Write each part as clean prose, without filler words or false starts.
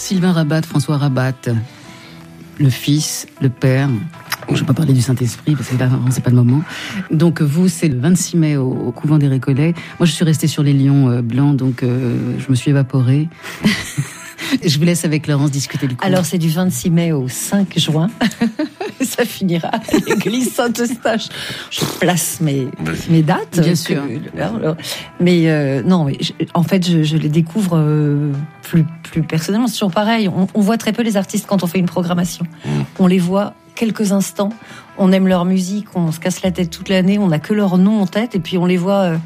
Sylvain Rabat, François Rabat, le fils, le père. Je ne vais pas parler du Saint-Esprit, parce que là, c'est pas le moment. Donc, vous, c'est le 26 mai au couvent des Récollets. Moi, je suis restée sur les lions blancs, donc je me suis évaporée. Je vous laisse avec Laurence discuter du coup. Alors, c'est du 26 mai au 5 juin. Ça finira à l'église Saint-Eustache. Je place mes dates. Bien sûr. Mais non, mais en fait, je les découvre plus personnellement. C'est toujours pareil. On voit très peu les artistes quand on fait une programmation. On les voit quelques instants. On aime leur musique. On se casse la tête toute l'année. On n'a que leur nom en tête. Et puis, on les voit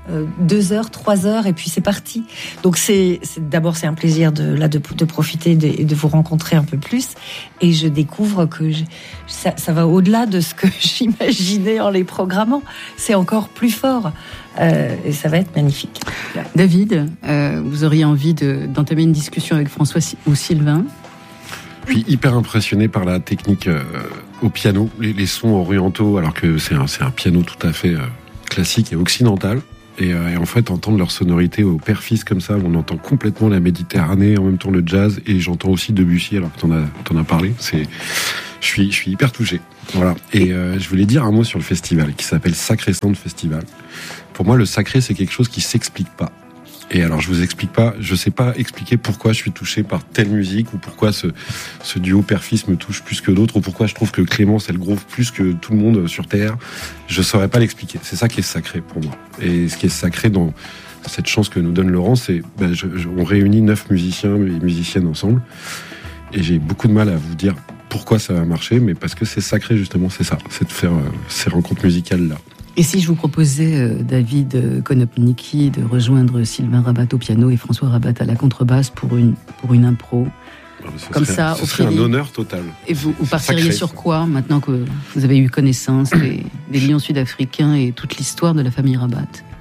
2 heures, 3 heures, et puis c'est parti. Donc d'abord c'est un plaisir de profiter et de vous rencontrer un peu plus. Et je découvre que ça va au-delà de ce que j'imaginais en les programmant. C'est encore plus fort. Et ça va être magnifique. David, vous auriez envie d'entamer une discussion avec François ou Sylvain? Je suis hyper impressionné par la technique au piano, les sons orientaux, alors que c'est un piano tout à fait classique et occidental. Et en fait, entendre leur sonorité au père-fils comme ça, on entend complètement la Méditerranée, en même temps le jazz, et j'entends aussi Debussy, alors que t'en as parlé. Je suis hyper touché. Voilà. Et je voulais dire un mot sur le festival, qui s'appelle Sacré Sound Festival. Pour moi, le sacré, c'est quelque chose qui s'explique pas. Et alors, je vous explique pas, je sais pas expliquer pourquoi je suis touché par telle musique, ou pourquoi ce duo père-fils me touche plus que d'autres, ou pourquoi je trouve que Clémence, elle groove plus que tout le monde sur Terre. Je saurais pas l'expliquer. C'est ça qui est sacré pour moi. Et ce qui est sacré dans cette chance que nous donne Laurent, c'est, on réunit 9 musiciens et musiciennes ensemble. Et j'ai beaucoup de mal à vous dire pourquoi ça va marcher, mais parce que c'est sacré, justement, c'est ça. C'est de faire ces rencontres musicales-là. Et si je vous proposais, David Konopnicki, de rejoindre Sylvain Rabat au piano et François Rabat à la contrebasse pour une impro, comme ça, ce serait un honneur total. Et vous partiriez sur quoi, maintenant que vous avez eu connaissance des lions sud-africains et toute l'histoire de la famille Rabat?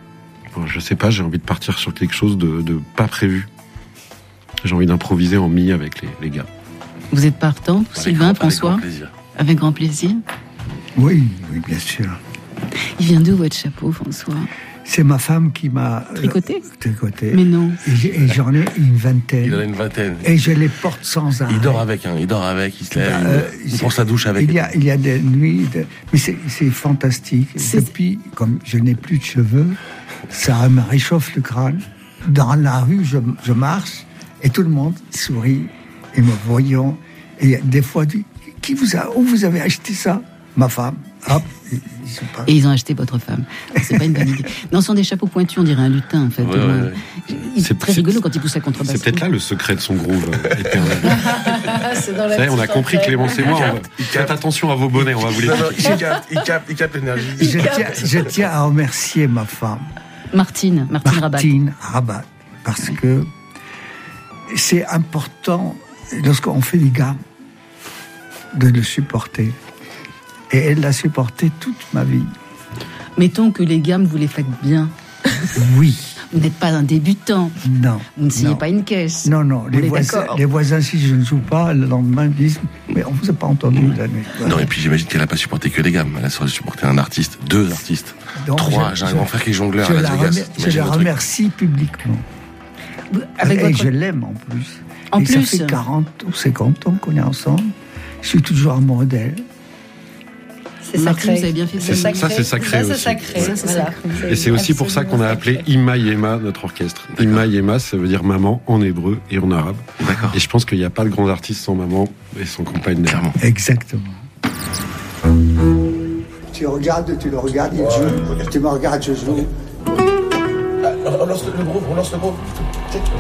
Je sais pas, j'ai envie de partir sur quelque chose de pas prévu. J'ai envie d'improviser en mi avec les gars. Vous êtes partant, Sylvain, François? Avec grand plaisir. Oui, bien sûr. Il vient d'où votre chapeau, François? C'est ma femme qui m'a tricoté. Mais non. Et j'en ai une vingtaine. Il en a une vingtaine. Et je les porte sans arrêt. Il dort avec, il se lève, il prend sa douche avec. Il y a des nuits, mais c'est fantastique. Depuis, comme je n'ai plus de cheveux, ça me réchauffe le crâne. Dans la rue, je marche et tout le monde sourit et me voyant. Et des fois, dit, où vous avez acheté ça? Ma femme. Hop. Et ils ont acheté votre femme. C'est pas une bonne idée. Non, ce sont des chapeaux pointus, on dirait un lutin, en fait. Ouais. C'est très rigolo quand il pousse la contrebasse. C'est peut-être là le secret de son groove éternel. C'est dans la on a compris, Clémence et moi. Faites attention à vos bonnets, on va vous les piquer. Il capte l'énergie. Je tiens à remercier ma femme. Martine Rabat. Parce que c'est important, lorsqu'on fait des gammes, de le supporter. Et elle l'a supporté toute ma vie. Mettons que les gammes, vous les faites bien. Oui. Vous n'êtes pas un débutant. Non. Vous ne signez pas une caisse. Non. Les voisins, si je ne joue pas, le lendemain, disent « Mais on ne vous a pas entendu la nuit. » Non, et puis j'imagine qu'elle n'a pas supporté que les gammes. Elle a supporté un artiste, 2 artistes, donc 3. J'ai un grand frère qui est jongleur à Las Vegas. Je la remercie publiquement. Et je l'aime en plus. Ça fait 40 ou 50 ans qu'on est ensemble. Je suis toujours amoureux d'elle. C'est sacré. Vous avez bien fait ça, c'est sacré aussi. Et c'est aussi pour ça qu'on a appelé Imma Yema notre orchestre. Imma Yema, ça veut dire maman en hébreu et en arabe. D'accord. Et je pense qu'il n'y a pas de grand artiste sans maman et sans compagne. Clairement. Exactement. Tu le regardes, il joue. Tu me regardes, je joue. On lance le groupe.